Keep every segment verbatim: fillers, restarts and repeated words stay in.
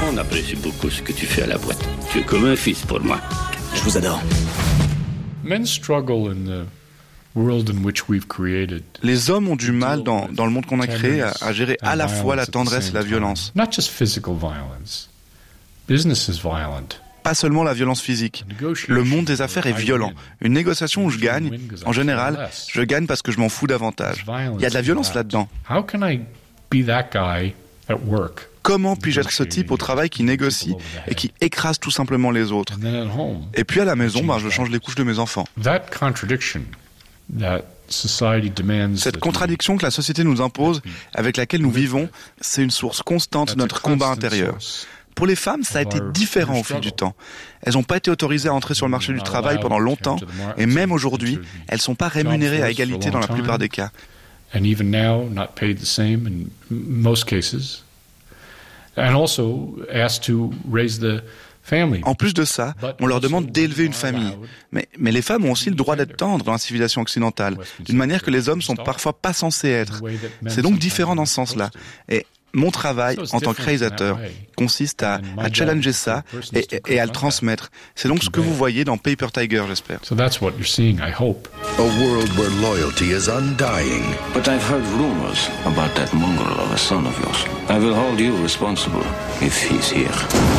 On apprécie beaucoup ce que tu fais à la boîte. Tu es comme un fils pour moi. Je vous adore. Men struggle in the world in which we've created. Les hommes ont du mal dans, dans le monde qu'on a créé à, à gérer à la fois la tendresse et la violence. Not just physical violence. Business is violent. Pas seulement la violence physique. Le monde des affaires est violent. Une négociation où je gagne, en général, je gagne parce que je m'en fous davantage. Il y a de la violence là-dedans. How can I be that guy at work? Comment puis-je être ce type au travail qui négocie et qui écrase tout simplement les autres? Et puis à la maison, ben, je change les couches de mes enfants. Cette contradiction que la société nous impose, avec laquelle nous vivons, c'est une source constante de notre combat intérieur. Pour les femmes, ça a été différent au fil du temps. Elles n'ont pas été autorisées à entrer sur le marché du travail pendant longtemps, et même aujourd'hui, elles ne sont pas rémunérées à égalité dans la plupart des cas. And even now, not paid the same in most cases. And also asked to raise the family. En plus de ça, on leur demande d'élever une famille. Mais, mais les femmes ont aussi le droit d'être tendres dans la civilisation occidentale, d'une manière que les hommes sont parfois pas censés être. C'est donc différent dans ce sens-là. Et mon travail en tant que réalisateur consiste à, à challenger ça et, et à le transmettre. C'est donc ce que vous voyez dans Paper Tiger, j'espère. So that's what you're seeing, I hope. A world where loyalty is undying. But I've heard rumors about that mongrel of a son of yours. I will hold you responsible if he's here.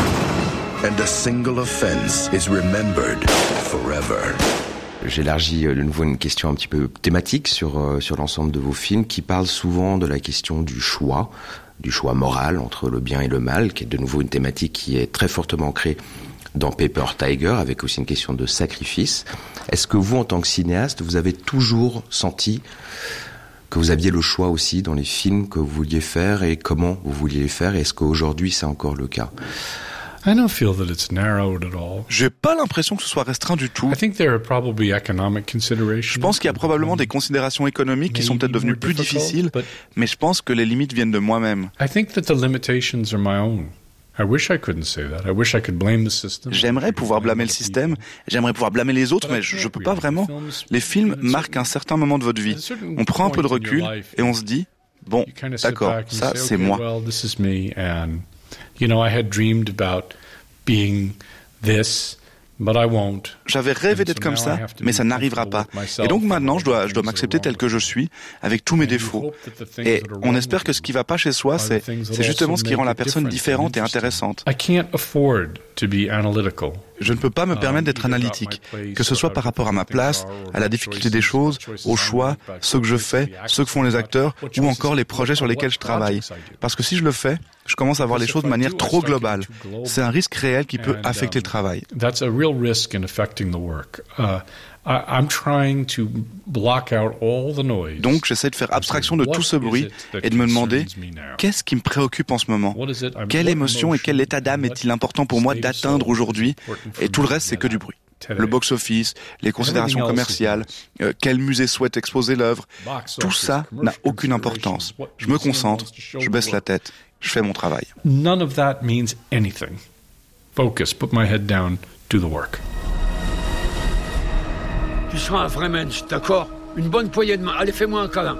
And a single offense is remembered forever. J'élargis de nouveau une question un petit peu thématique sur, euh, sur l'ensemble de vos films qui parlent souvent de la question du choix, du choix moral entre le bien et le mal, qui est de nouveau une thématique qui est très fortement ancrée dans Paper Tiger, avec aussi une question de sacrifice. Est-ce que vous, en tant que cinéaste, vous avez toujours senti que vous aviez le choix aussi dans les films que vous vouliez faire et comment vous vouliez les faire? Est-ce qu'aujourd'hui, c'est encore le cas? I don't feel that it's narrowed at all. J'ai pas l'impression que ce soit restreint du tout. I think there are probably economic considerations. Je pense qu'il y a probablement des considérations économiques qui sont peut-être devenues plus difficiles, mais je pense que les limites viennent de moi-même. I think that the limitations are my own. I wish I couldn't say that. I wish I could blame the system. J'aimerais pouvoir blâmer le système, j'aimerais pouvoir blâmer les autres, mais je, je peux pas vraiment. Les films marquent un certain moment de votre vie. On prend un peu de recul et on se dit, bon, d'accord, ça c'est moi. You know, I had dreamed about being this, but I won't. J'avais rêvé d'être comme ça, mais ça n'arrivera pas. Et donc maintenant, je dois, je dois m'accepter tel que je suis, avec tous mes défauts. Et on espère que ce qui va pas chez soi, c'est, c'est justement ce qui rend la personne différente et intéressante. I can't afford to be analytical. Je ne peux pas me permettre d'être analytique, que ce soit par rapport à ma place, à la difficulté des choses, aux choix, ce que je fais, ce que font les acteurs, ou encore les projets sur lesquels je travaille. Parce que si je le fais, je commence à voir les choses de manière trop globale. C'est un risque réel qui peut affecter le travail. That's a real risk in affecting the work. Uh, I, I'm trying to block out all the noise. Donc, j'essaie de faire abstraction de tout ce bruit et de me demander qu'est-ce qui me préoccupe en ce moment? Quelle émotion et quel état d'âme est-il important pour moi d'atteindre aujourd'hui? Et tout le reste, c'est que du bruit. Le box-office, les considérations commerciales, euh, quel musée souhaite exposer l'œuvre, tout ça n'a aucune importance. Je me concentre, je baisse la tête, je fais mon travail. None of that means anything. Focus, put my head down, do the work. Tu seras un vrai mensch, d'accord? Une bonne poignée de main. Allez, fais-moi un câlin.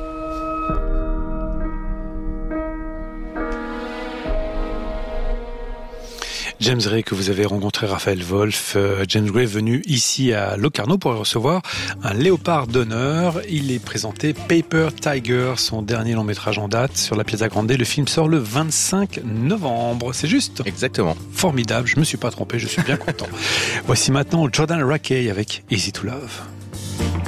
James Gray, que vous avez rencontré Raphaël Wolf. Euh, James Gray est venu ici à Locarno pour recevoir un léopard d'honneur. Il est présenté Paper Tiger, son dernier long métrage en date sur la Piazza Grande. Le film sort le vingt-cinq novembre. C'est juste? Exactement. Formidable. Je me suis pas trompé. Je suis bien content. Voici maintenant Jordan Rakei avec Easy to Love.